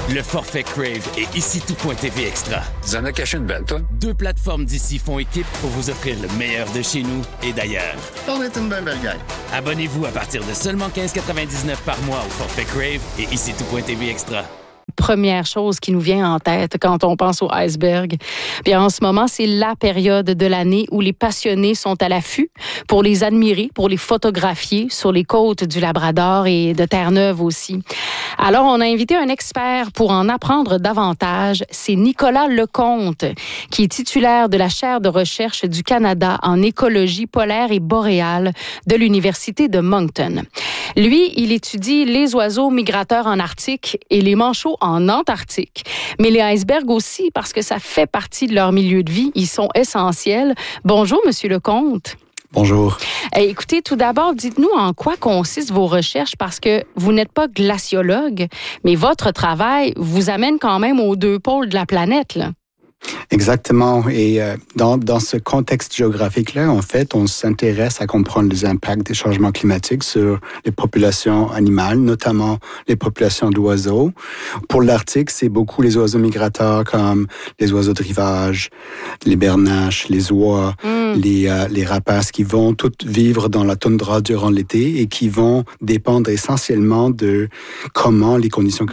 Le forfait Crave et ici tout.tv Extra. Tu en as caché une belle, toi? 2 plateformes d'ici font équipe pour vous offrir le meilleur de chez nous et d'ailleurs. On est une belle gang. Abonnez-vous à partir de seulement 15,99 par mois au forfait Crave et ici tout.tv Extra. Première chose qui nous vient en tête quand on pense aux icebergs. Bien, en ce moment, c'est la période de l'année où les passionnés sont à l'affût pour les admirer, pour les photographier sur les côtes du Labrador et de Terre-Neuve aussi. Alors, on a invité un expert pour en apprendre davantage. C'est Nicolas Lecomte, qui est titulaire de la chaire de recherche du Canada en écologie polaire et boréale de l'Université de Moncton. Lui, il étudie les oiseaux migrateurs en Arctique et les manchots en Antarctique. Mais les icebergs aussi, parce que ça fait partie de leur milieu de vie. Ils sont essentiels. Bonjour, Monsieur Lecomte. Bonjour. Écoutez, tout d'abord, dites-nous en quoi consistent vos recherches, parce que vous n'êtes pas glaciologue, mais votre travail vous amène quand même aux 2 pôles de la planète, là. Exactement. Et dans ce contexte géographique-là, en fait, on s'intéresse à comprendre les impacts des changements climatiques sur les populations animales, notamment les populations d'oiseaux. Pour l'Arctique, c'est beaucoup les oiseaux migrateurs comme les oiseaux de rivage, les bernaches, les oies, les rapaces qui vont toutes vivre dans la toundra durant l'été et qui vont dépendre essentiellement de comment les conditions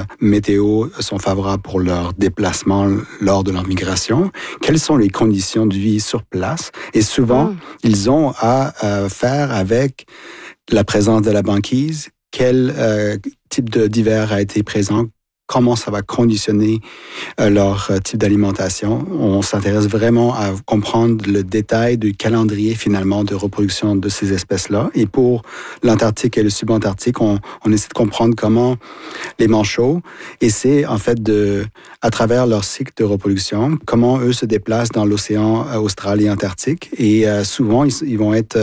météo sont favorables pour leur déplacement lors de leur migration, quelles sont les conditions de vie sur place. Et souvent, ils ont à faire avec la présence de la banquise, quel type d'hiver a été présent, comment ça va conditionner leur type d'alimentation. On s'intéresse vraiment à comprendre le détail du calendrier finalement de reproduction de ces espèces-là. Et pour l'Antarctique et le subantarctique, on essaie de comprendre comment les manchots essaient en fait à travers leur cycle de reproduction, comment eux se déplacent dans l'océan austral et antarctique. Et souvent, ils vont être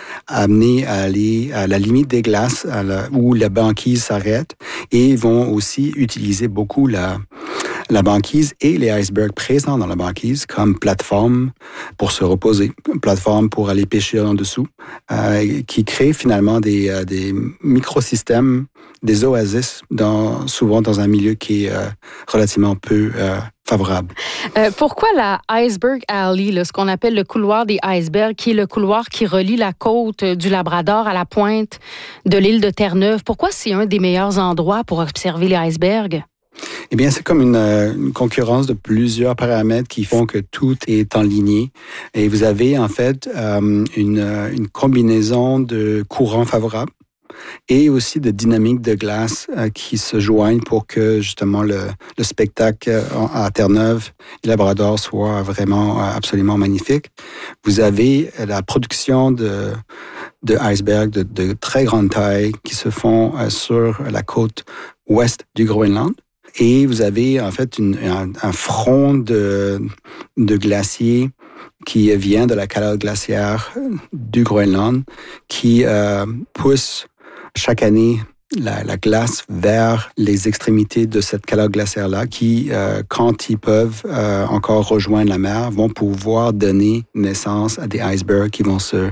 amenés à aller à la limite des glaces où la banquise s'arrête et ils vont aussi utiliser beaucoup la banquise et les icebergs présents dans la banquise comme plateforme pour se reposer, plateforme pour aller pêcher en dessous, qui crée finalement des microsystèmes, des oasis, souvent dans un milieu qui est relativement peu favorable. Pourquoi la Iceberg Alley, là, ce qu'on appelle le couloir des icebergs, qui est le couloir qui relie la côte du Labrador à la pointe de l'île de Terre-Neuve, pourquoi c'est un des meilleurs endroits pour observer les icebergs? Eh bien, c'est comme une concurrence de plusieurs paramètres qui font que tout est en ligne. Et vous avez en fait une combinaison de courants favorables et aussi de dynamiques de glace qui se joignent pour que justement le spectacle à Terre-Neuve et Labrador soit vraiment absolument magnifique. Vous avez la production de icebergs de très grande taille qui se font sur la côte ouest du Groenland. Et vous avez en fait un front de glaciers qui vient de la calotte glaciaire du Groenland qui pousse chaque année la glace vers les extrémités de cette calotte glaciaire-là qui, quand ils peuvent encore rejoindre la mer, vont pouvoir donner naissance à des icebergs qui vont se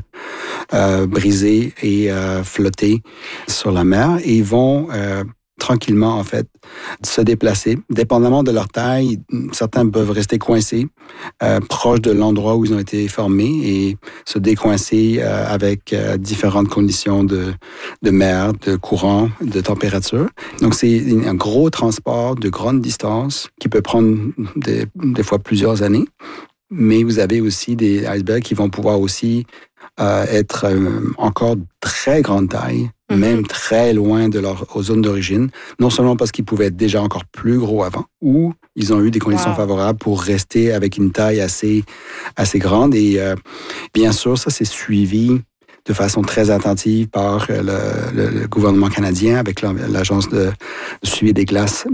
briser et flotter sur la mer et ils vont tranquillement, en fait, se déplacer. Dépendamment de leur taille, certains peuvent rester coincés proches de l'endroit où ils ont été formés et se décoincer avec différentes conditions de mer, de courant, de température. Donc, c'est un gros transport de grande distance qui peut prendre des fois plusieurs années. Mais vous avez aussi des icebergs qui vont pouvoir aussi être encore très grande taille, même très loin de leur zone d'origine, non seulement parce qu'ils pouvaient être déjà encore plus gros avant, ou ils ont eu des conditions favorables pour rester avec une taille assez grande. Et bien sûr, ça c'est suivi de façon très attentive par le gouvernement canadien avec l'agence de suivi des glaces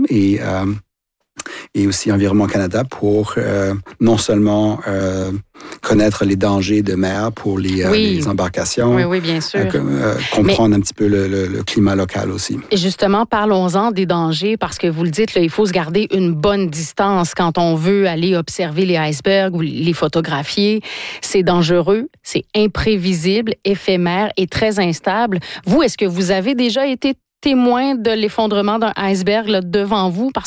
et aussi Environnement Canada pour non seulement connaître les dangers de mer pour les embarcations, oui, bien sûr. comprendre un petit peu le climat local aussi. Et justement, parlons-en des dangers, parce que vous le dites, là, il faut se garder une bonne distance quand on veut aller observer les icebergs ou les photographier. C'est dangereux, c'est imprévisible, éphémère et très instable. Vous, est-ce que vous avez déjà été témoin de l'effondrement d'un iceberg là, devant vous? Parce